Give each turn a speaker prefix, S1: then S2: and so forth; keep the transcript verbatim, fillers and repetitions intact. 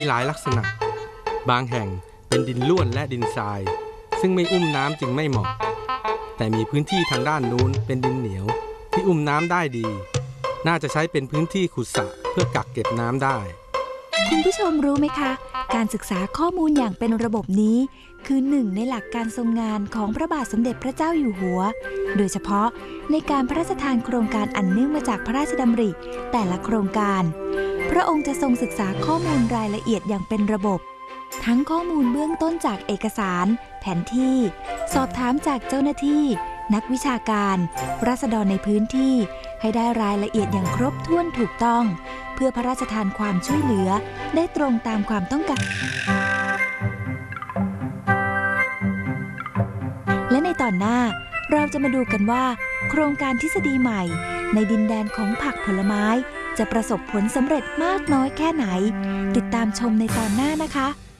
S1: มีหลายลักษณะบางแห่งเป็นดินร่วนและดินทรายซึ่งไม่อุ้มน้ำจึงไม่เหมาะแต่มีพื้นที่ทางด้านนู้นเป็นดินเหนียวที่อุ้มน้ำได้ดีน่าจะใช้เป็นพื้นที่ขุดสระเพื่อกักเก็บน้ำได้
S2: คุณผู้ชมรู้ไหมคะการศึกษาข้อมูลอย่างเป็นระบบนี้คือหนึ่งในหลักการทรงงานของพระบาทสมเด็จพระเจ้าอยู่หัวโดยเฉพาะในการพระราชทานโครงการอันเนื่องมาจากพระราชดำริแต่ละโครงการพระองค์จะทรงศึกษาข้อมูลรายละเอียดอย่างเป็นระบบทั้งข้อมูลเบื้องต้นจากเอกสารแผนที่สอบถามจากเจ้าหน้าที่นักวิชาการราษฎรในพื้นที่ให้ได้รายละเอียดอย่างครบถ้วนถูกต้องเพื่อพระราชทานความช่วยเหลือได้ตรงตามความต้องการและในตอนหน้าเราจะมาดูกันว่าโครงการทฤษฎีใหม่ในดินแดนของผักผลไม้จะประสบผลสำเร็จมากน้อยแค่ไหนติดตามชมในตอนหน้านะคะ